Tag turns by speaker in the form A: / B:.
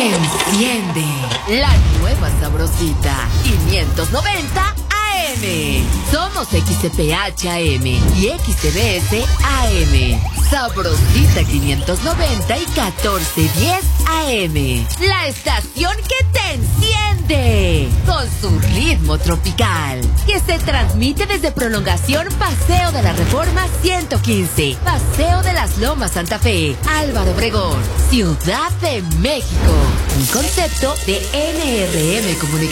A: Enciende la nueva sabrosita 590 AM. Somos XCPH AM y XTBS AM. Sabrosita 590 y 1410 AM. La estación que te enciende con su ritmo tropical, que se transmite desde Prolongación Paseo de la Reforma 115, Paseo de las Lomas Santa Fe, Álvaro Obregón, Ciudad de México. Un concepto de NRM Comunicación.